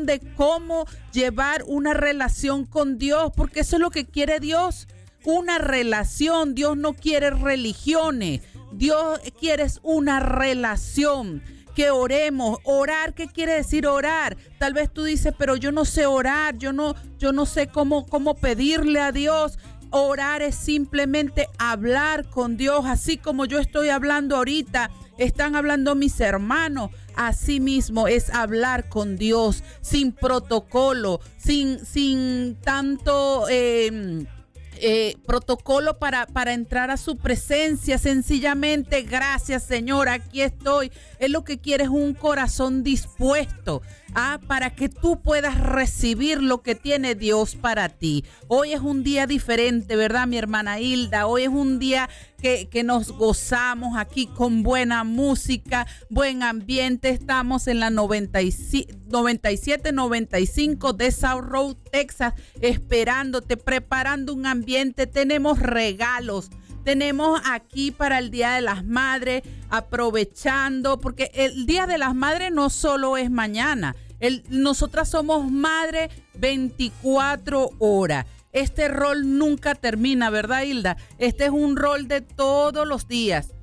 información de cómo llevar una relación con Dios, porque eso es lo que quiere Dios, una relación. Dios no quiere religiones, Dios quiere una relación. Que oremos. Orar, ¿qué quiere decir orar? Tal vez tú dices, pero yo no sé orar, yo no sé cómo pedirle a Dios. Orar es simplemente hablar con Dios, así como yo estoy hablando ahorita, están hablando mis hermanos. Así mismo es hablar con Dios, sin protocolo, sin tanto protocolo para entrar a su presencia. Sencillamente, gracias Señor, aquí estoy. Es lo que quiere, es un corazón dispuesto para que tú puedas recibir lo que tiene Dios para ti. Hoy es un día diferente, ¿verdad, mi hermana Hilda? Hoy es un día que nos gozamos aquí con buena música, buen ambiente. Estamos en la 9795 de South Road, Texas, esperándote, preparando un ambiente. Tenemos regalos. Tenemos aquí para el Día de las Madres, aprovechando, porque el Día de las Madres no solo es mañana. Nosotras somos madres 24 horas. Este rol nunca termina, ¿verdad, Hilda? Este es un rol de todos los días.